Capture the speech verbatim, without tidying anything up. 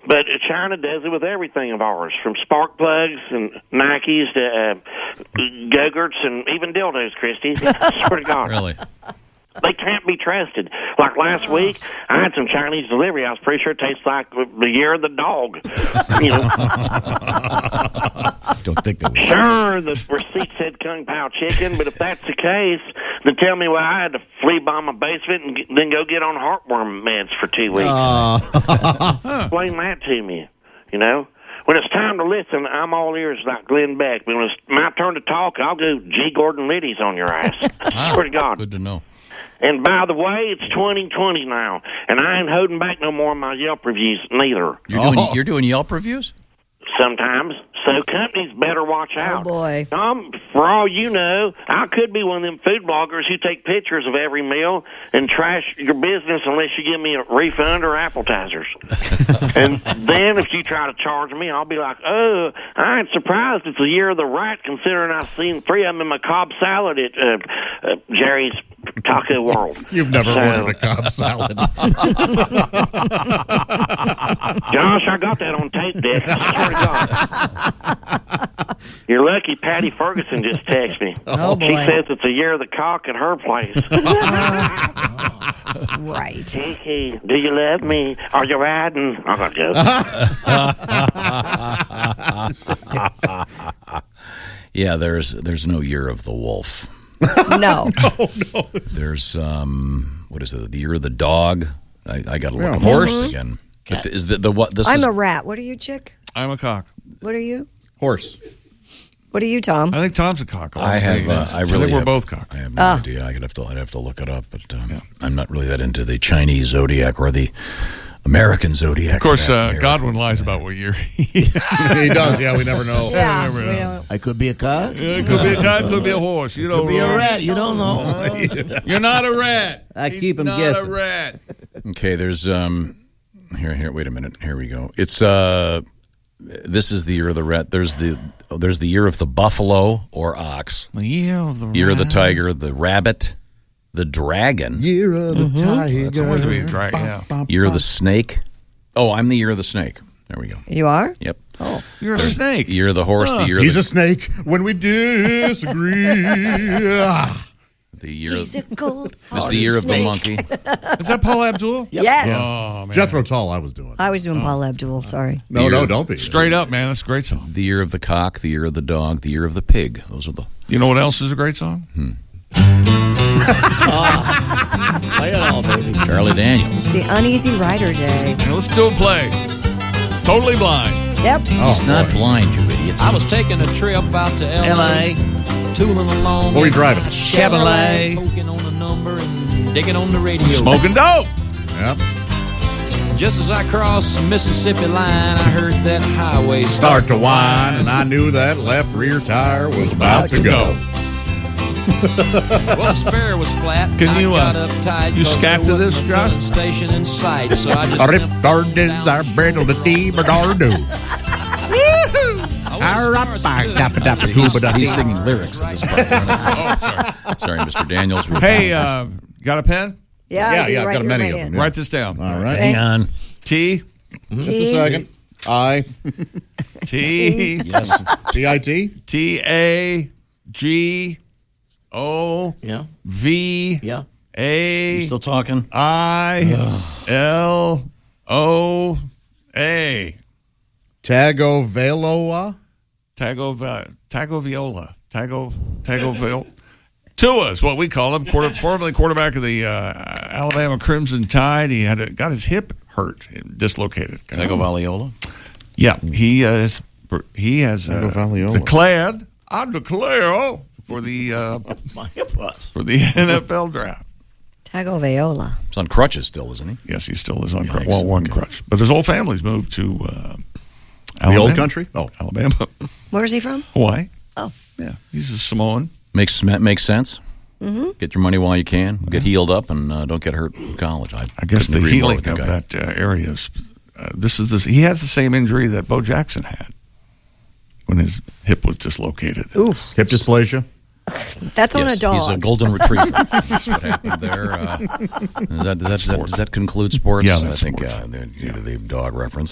But China does it with everything of ours, from spark plugs and Nikes to uh, Go-Gurts and even dildos, Christy. Swear to God. Really? They can't be trusted. Like last week, I had some Chinese delivery. I was pretty sure it tastes like the year of the dog. You know? Don't think that would. Sure, the receipt said Kung Pao chicken, but if that's the case, then tell me why I had to flea bomb my basement and get, then go get on heartworm meds for two weeks. Uh. Explain that to me, you know? When it's time to listen, I'm all ears like Glenn Beck. But when it's my turn to talk, I'll go G. Gordon Liddy's on your ass. Swear to God. Good to know. And by the way, it's twenty twenty now, and I ain't holding back no more of my Yelp reviews neither. You're doing, you're doing Yelp reviews? Sometimes. So companies better watch out. Oh, boy. Um, for all you know, I could be one of them food bloggers who take pictures of every meal and trash your business unless you give me a refund or appetizers. And then if you try to charge me, I'll be like, oh, I ain't surprised it's the year of the rat considering I've seen three of them in my Cobb salad at uh, uh, Jerry's Taco World. You've never So- ordered a Cobb salad. Josh, I got that on tape, Dick. I swear to God. You're lucky Patty Ferguson just texted me. Oh, She boy. says it's the year of the cock at her place. Right. Kiki, do you love me? Are you riding? I gotta go. Yeah, there's there's no year of the wolf. No. There's um, what is it? The year of the dog. I, I got to look Yeah, them horse. up again. But is the, the what? This I'm is a rat. What are you, chick? I'm a cock. What are you? Horse. What are you, Tom? I think Tom's a cock. I have. Uh, I really. think we're have- both cock. I have no Ah. idea. I'd have to. I'd have to look it up. But um, I'm not really that into the Chinese zodiac or the American zodiac. Of course, for that uh, matter. Godwin lies about what year. He does, yeah, we never know. Yeah. never we know. don't- I could be a cock. It could be a cock, could be a horse. You don't Could be a know. rat. You don't know. You're not a rat. I He's keep him not guessing. a rat. Okay, there's um here here wait a minute. Here we go. It's uh this is the year of the rat. There's the there's the year of the buffalo or ox. The year of the Year of the rat. tiger, the rabbit, the dragon, Year of the tiger. That's always be a drag. Yeah. year of the snake. Oh, I'm the year of the snake. There we go. You are? Yep. Oh. You're a snake. Year of the horse, the year of He's the, a snake when we disagree. Ah. the year He's of a cold It's the year of the snake. monkey. Is that Paul Abdul? Yes. Oh, man. Jethro Tull, I was doing. I was doing Paul Abdul, sorry. No, no, don't be. Straight up, man. That's a great song. The year of the cock, the year of the dog, the year of the pig. Those are the You know what else is a great song? Play it all, baby. Charlie Daniels. It's the Uneasy Rider Day. Now, let's do a play. Totally blind. Yep. He's not blind, you idiot. I was taking a trip out to L A. L A. Tooling along. What were you driving? Chevrolet. Poking on the number and digging on the radio. Smoking dope. Yep. Just as I crossed the Mississippi line, I heard that highway start. Start to whine, and I knew that left rear tire was about to go. Well, the spare was flat. Can I you, got uh, uptight you 'cause scat there to this, wasn't a Josh? filling station in sight, so I just Rip, simply darn, went is down our the bread on the tea, but darn do. I went as far as I could. He's, he's singing lyrics at this point. oh, sorry. sorry, Mister Daniels. We're Hey, uh, got a pen? Yeah, I Yeah, do yeah, I've write got your many right of in. them. Yeah. Write this down. All right. hang on. T. Just a second. I. T. Yes. T I T? T. A. G. O. Yeah. V. Yeah. A. You still talking? I. L. O. A. Tagovailoa? Tago, Tago Viola. Tago, Tago Viola. Tua is what we call him. Quarter, formerly quarterback of the uh, Alabama Crimson Tide. He had a, got his hip hurt, dislocated. Tagovailoa. Yeah, he has. He has uh, Tagovailoa. declared. I declare for the uh, My hip was. for the N F L draft. Tagovailoa. He's on crutches still, isn't he? Yes, he still is on crutch. Yikes. Well, one crutch, but his whole family's moved to uh, The Alabama. old country? Oh. Alabama, Where's he from? Hawaii. Oh. Yeah, he's a Samoan. Makes makes sense. Mm-hmm. Get your money while you can. Get healed up and uh, don't get hurt in college. I, I guess the couldn't agree more healing with the of guy. that uh, area is. Uh, this is this. He has the same injury that Bo Jackson had when his hip was dislocated. Oof. Hip dysplasia? That's on Yes, a dog. he's a golden retriever. That's what happened there. Uh, does, that, does, that, does, that, does that conclude sports? Yeah, I that's think sports. Uh, the, the, the dog reference.